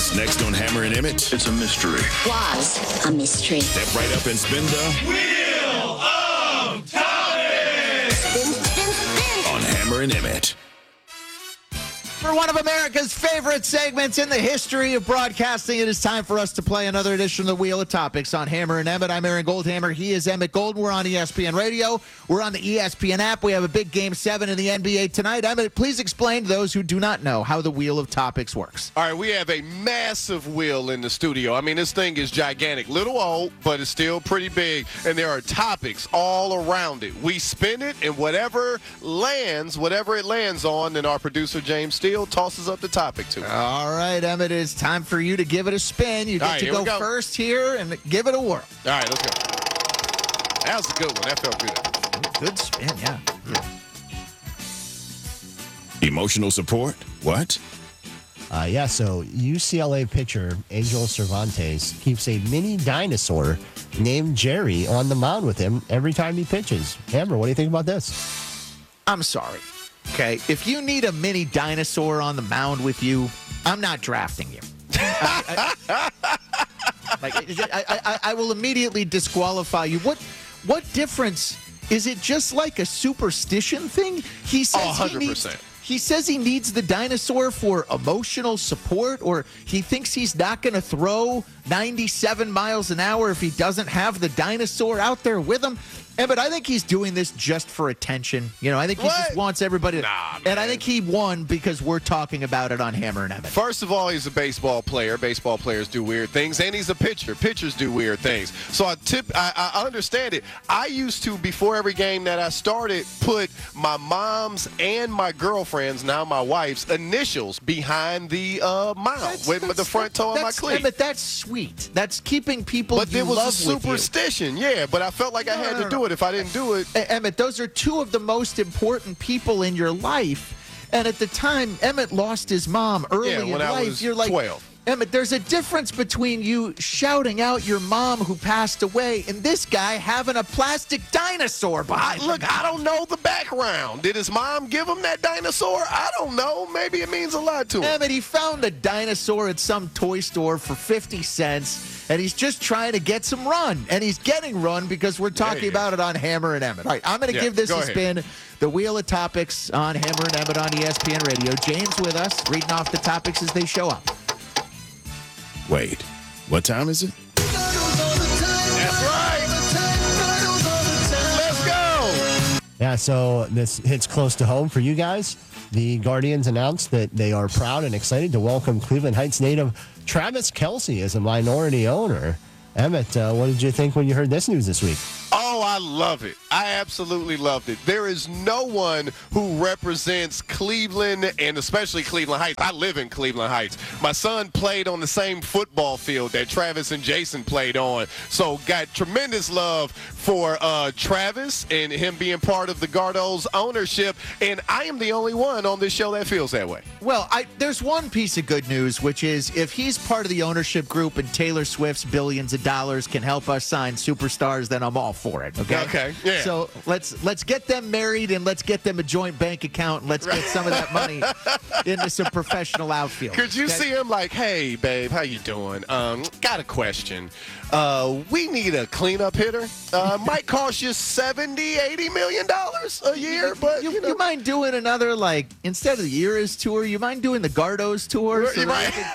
What's next on Hammer and Emmett? It's a mystery. Was a mystery. Step right up and spin the Wheel of Time! Spin, spin, spin. on Hammer and Emmett. For one of America's favorite segments in the history of broadcasting, it is time for us to play another edition of the Wheel of Topics on Hammer and Emmett. I'm Aaron Goldhammer. He is Emmett Golden. We're on ESPN Radio. We're on the ESPN app. We have a big Game 7 in the NBA tonight. Emmett, please explain to those who do not know how the Wheel of Topics works. All right, we have a massive wheel in the studio. I mean, this thing is gigantic. Little old, but it's still pretty big. And there are topics all around it. We spin it, and whatever it lands on, then our producer, James Steele, tosses up the topic to it. All right, Emmett, it's time for you to give it a spin. You All get right, to here we go go. first here and give it a whirl. All right, let's go. That was a good one. That felt good. Good spin, yeah. Emotional support? What? So UCLA pitcher Angel Cervantes keeps a mini dinosaur named Jerry on the mound with him every time he pitches. Amber, what do you think about this? I'm sorry. Okay, if you need a mini dinosaur on the mound with you, I'm not drafting you. I will immediately disqualify you. What difference is it? Just like a superstition thing? He says 100%. He says he needs the dinosaur for emotional support, or he thinks he's not going to throw 97 miles an hour if he doesn't have the dinosaur out there with him. But I think he's doing this just for attention. I think he just wants everybody to. Nah, and I man. think he won because we're talking about it on Hammer and Emmett. First of all, he's a baseball player. Baseball players do weird things, and he's a pitcher. Pitchers do weird things. So I understand it. I used to, before every game that I started, put my mom's and my girlfriend's, now my wife's, initials behind the mound with the front toe of my cleat. But that's sweet. That's keeping people But you it was love a with you. superstition, yeah. But I felt like I had to do it. If I didn't do it, Emmett, those are two of the most important people in your life. And at the time, Emmett lost his mom early in when I life. was You're like, 12. Emmett, there's a difference between you shouting out your mom who passed away and this guy having a plastic dinosaur behind him. I don't know the background. Did his mom give him that dinosaur? I don't know. Maybe it means a lot to him. Emmett, he found a dinosaur at some toy store for 50 cents, and he's just trying to get some run. And he's getting run because we're talking about it on Hammer and Emmett. All right, I'm going to give this a spin. The Wheel of Topics on Hammer and Emmett on ESPN Radio. James with us, reading off the topics as they show up. Wait, what time is it? That's right. Let's go. Yeah, so this hits close to home for you guys. The Guardians announced that they are proud and excited to welcome Cleveland Heights native Travis Kelce as a minority owner. Emmett, what did you think when you heard this news this week? Oh, I love it. I absolutely loved it. There is no one who represents Cleveland, and especially Cleveland Heights. I live in Cleveland Heights. My son played on the same football field that Travis and Jason played on. So got tremendous love for Travis and him being part of the Gardos ownership. And I am the only one on this show that feels that way. Well, there's one piece of good news, which is if he's part of the ownership group and Taylor Swift's billions of dollars can help us sign superstars, then I'm all for it. Okay, yeah. So let's get them married and let's get them a joint bank account and let's get some of that money into some professional outfield. Could you see him like, hey, babe, how you doing? Got a question. We need a cleanup hitter. Might cost you $70-80 million a year, but you mind doing another, like, instead of the Eras tour, you mind doing the Gardos tour? So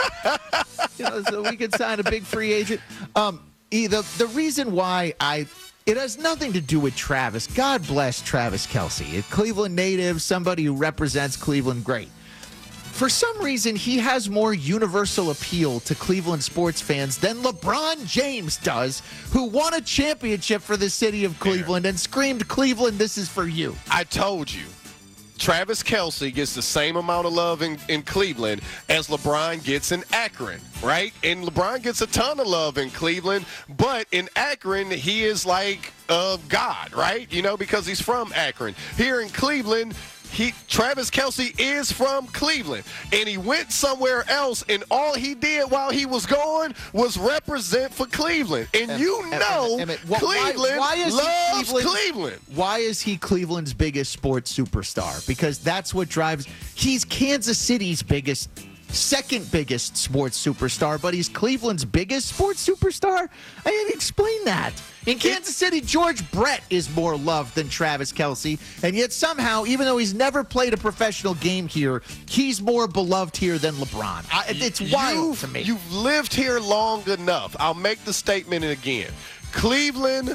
so we could sign a big free agent. The reason why it has nothing to do with Travis. God bless Travis Kelce, a Cleveland native, somebody who represents Cleveland great. For some reason, he has more universal appeal to Cleveland sports fans than LeBron James does, who won a championship for the city of Cleveland and screamed, "Cleveland, this is for you." I told you. Travis Kelce gets the same amount of love in Cleveland as LeBron gets in Akron, right? And LeBron gets a ton of love in Cleveland, but in Akron, he is like God, right? Because he's from Akron. Here in Cleveland, Travis Kelce is from Cleveland, and he went somewhere else, and all he did while he was gone was represent for Cleveland. And Cleveland loves Cleveland. Why is he Cleveland's biggest sports superstar? Because that's what drives. He's Kansas City's biggest second biggest sports superstar, but he's Cleveland's biggest sports superstar? I didn't explain that. In Kansas City, George Brett is more loved than Travis Kelce, and yet somehow, even though he's never played a professional game here, he's more beloved here than LeBron. It's wild to me. You've lived here long enough. I'll make the statement again. Cleveland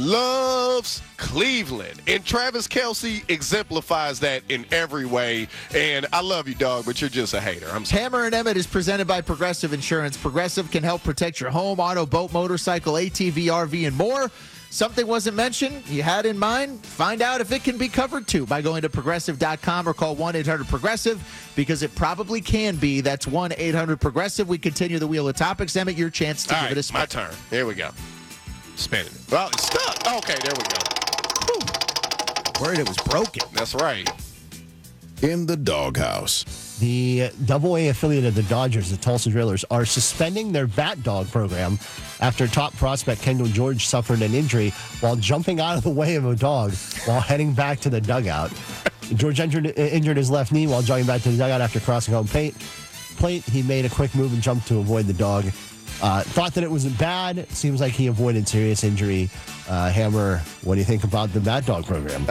loves Cleveland. And Travis Kelce exemplifies that in every way. And I love you, dog, but you're just a hater. I'm sorry. Hammer and Emmett is presented by Progressive Insurance. Progressive can help protect your home, auto, boat, motorcycle, ATV, RV, and more. Something wasn't mentioned you had in mind? Find out if it can be covered too by going to Progressive.com or call 1-800-PROGRESSIVE because it probably can be. That's 1-800-PROGRESSIVE. We continue the wheel of topics. Emmett, your chance to give it a spin. My turn. Here we go. Spinning it. Well, it's stuck. Okay, there we go. Whew. Worried it was broken. That's right. In the doghouse. The AA affiliate of the Dodgers, the Tulsa Drillers, are suspending their bat dog program after top prospect Kendall George suffered an injury while jumping out of the way of a dog while heading back to the dugout. George injured his left knee while jogging back to the dugout after crossing home plate. He made a quick move and jumped to avoid the dog. Thought that it wasn't bad. Seems like he avoided serious injury. Hammer, what do you think about the bat dog program?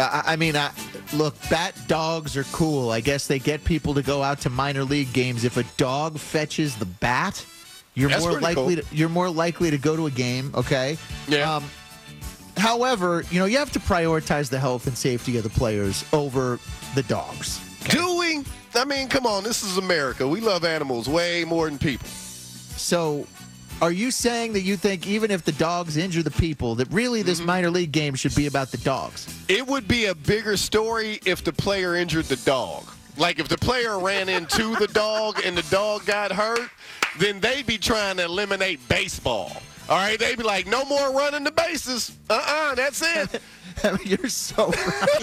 Look, bat dogs are cool. I guess they get people to go out to minor league games. If a dog fetches the bat, you're more likely to go to a game. Okay. Yeah. However, you have to prioritize the health and safety of the players over the dogs. Okay? Do we? I mean, come on. This is America. We love animals way more than people. So, are you saying that you think even if the dogs injure the people, that really this minor league game should be about the dogs? It would be a bigger story if the player injured the dog. Like if the player ran into the dog and the dog got hurt, then they'd be trying to eliminate baseball. All right, they'd be like, no more running the bases. That's it. You're so right.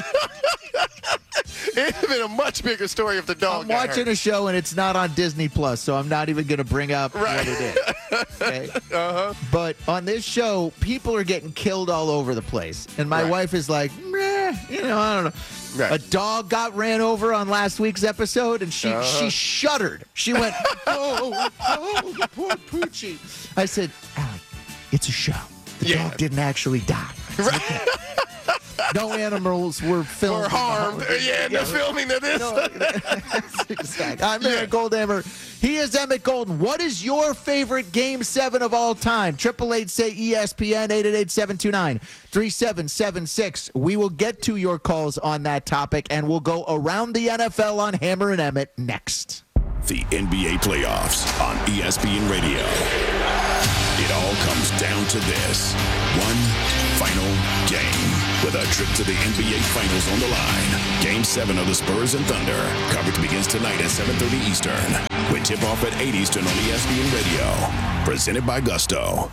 It'd have been a much bigger story if the dog I'm got watching hurt. a show and it's not on Disney Plus, so I'm not even going to bring up what it is. Okay? But on this show, people are getting killed all over the place. And my wife is like, meh, I don't know. Right. A dog got ran over on last week's episode, and she shuddered. She went, oh, the poor Poochie. I said, Alec, it's a show. The dog didn't actually die. Right. No animals were filmed. Or harmed. In the filming of this. Exactly. I'm Aaron Goldhammer. He is Emmett Golden. What is your favorite Game 7 of all time? 888-SAY-ESPN, 888-729-3776. We will get to your calls on that topic, and we'll go around the NFL on Hammer and Emmett next. The NBA playoffs on ESPN Radio. It all comes down to this. One final game with a trip to the NBA Finals on the line. Game 7 of the Spurs and Thunder. Coverage begins tonight at 7:30 Eastern. With tip-off at 8 Eastern on ESPN Radio. Presented by Gusto.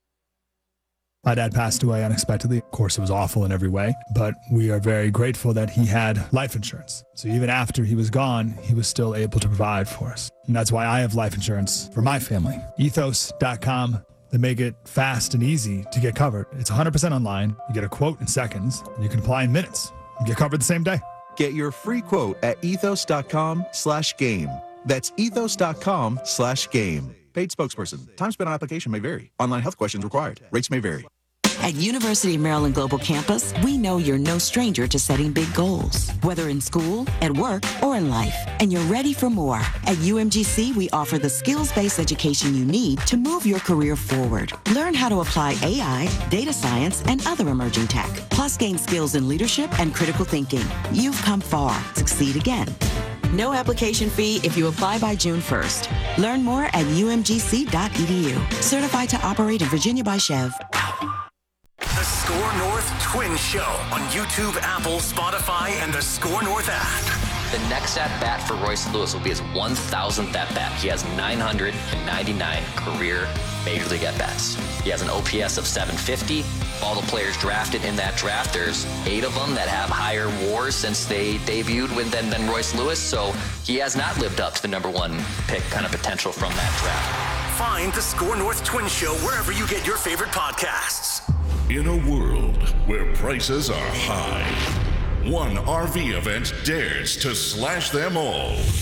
My dad passed away unexpectedly. Of course, it was awful in every way, but we are very grateful that he had life insurance. So even after he was gone, he was still able to provide for us. And that's why I have life insurance for my family. Ethos.com. They make it fast and easy to get covered. It's 100% online. You get a quote in seconds, and you can apply in minutes and get covered the same day. Get your free quote at ethos.com/game. That's ethos.com/game. Paid spokesperson. Time spent on application may vary. Online health questions required. Rates may vary. At University of Maryland Global Campus, we know you're no stranger to setting big goals, whether in school, at work, or in life, and you're ready for more. At UMGC, we offer the skills-based education you need to move your career forward. Learn how to apply AI, data science, and other emerging tech, plus gain skills in leadership and critical thinking. You've come far. Succeed again. No application fee if you apply by June 1st. Learn more at umgc.edu. Certified to operate in Virginia by Chev. The Score North Twin Show on YouTube, Apple, Spotify, and the Score North app. The next at-bat for Royce Lewis will be his 1,000th at-bat. He has 999 career Major League at-bats. He has an OPS of 750. All the players drafted in that draft, there's 8 of them that have higher WARs since they debuted than Royce Lewis, so he has not lived up to the #1 pick kind of potential from that draft. Find the Score North Twin Show wherever you get your favorite podcasts. In a world where prices are high, one RV event dares to slash them all.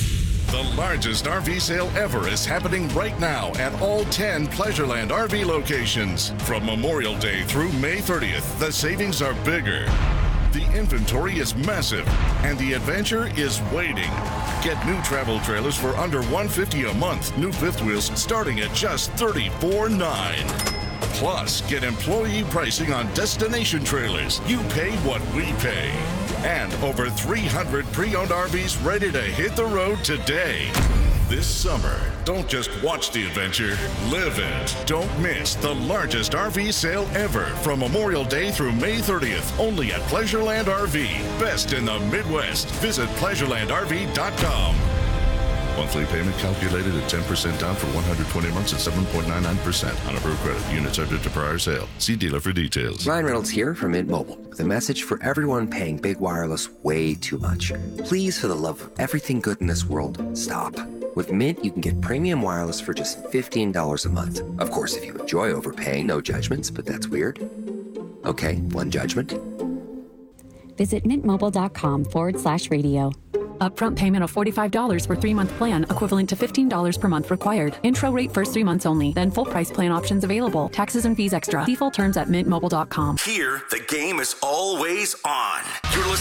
The largest RV sale ever is happening right now at all 10 Pleasureland RV locations. From Memorial Day through May 30th, the savings are bigger. The inventory is massive, and the adventure is waiting. Get new travel trailers for under $150 a month. New fifth wheels starting at just $34.9. Plus, get employee pricing on destination trailers. You pay what we pay. And over 300 pre-owned RVs ready to hit the road today. This summer, don't just watch the adventure, live it. Don't miss the largest RV sale ever from Memorial Day through May 30th, only at Pleasureland RV. Best in the Midwest. Visit pleasurelandrv.com. Monthly payment calculated at 10% down for 120 months at 7.99% on approved credit. Unit subject to prior sale. See dealer for details. Ryan Reynolds here from Mint Mobile with a message for everyone paying big wireless way too much. Please, for the love of everything good in this world, stop. With Mint, you can get premium wireless for just $15 a month. Of course, if you enjoy overpaying, no judgments, but that's weird. Okay, one judgment. Visit mintmobile.com/radio. Upfront payment of $45 for 3-month plan, equivalent to $15 per month required. Intro rate first 3 months only, then full price plan options available. Taxes and fees extra. See full terms at mintmobile.com. Here, the game is always on. You're listening